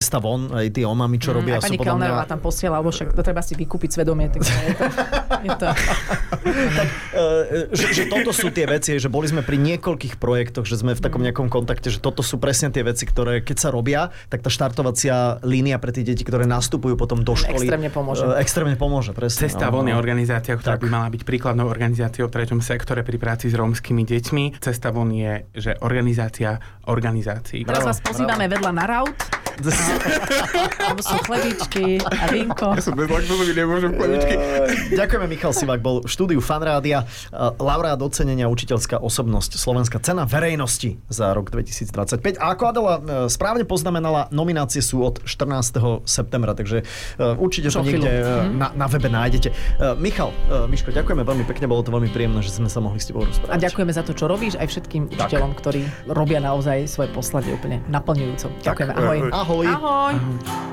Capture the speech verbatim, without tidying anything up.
Cesta von, aj tí omami, čo robia. Mm, aj pani Kellnerová tam posiela, lebo však to treba si vykúpiť svedomie. Tak je to, je to... tak, že, že toto sú tie veci, že boli sme pri niekoľkých projektoch, že sme v takom nejakom kontakte, že toto sú presne tie veci, ktoré keď sa robia, tak tá štartovacia línia pre tie deti, ktoré nastupujú potom do školy, extrémne pomôže. Extrémne pomôže, presne. Cesta von je organizácia, ktorá tak. by mala byť príkladnou organizáciou v treťom sektore pri práci s rómskymi deťmi. Cesta von je, že organizácia organizácií. Teraz vás pozývame vedľa na raut. Alebo sú chlebičky a vínko. Ja som bez laktozový, nemôžem chlebičky. Ďakujeme, Michal Sivák bol v štúdiu Fan Rádia. Laureát ocenenia učiteľská osobnosť, Slovenská cena verejnosti za rok dvetisícdvadsaťpäť. A ako Adela správne poznamenala, nominácie sú od štrnásteho septembra, takže určite to niekde na, na webe nájdete. Michal, Miško, ďakujeme veľmi pekne, bolo to veľmi príjemné, že sme sa mohli s tebou rozprávať. A ďakujeme za to, čo robíš, aj všetkým učiteľom, ktorí robia naozaj svoje poslanie úplne naplňujúco. Ďakujeme, ahoj. Ahoj. Ahoj. Ahoj.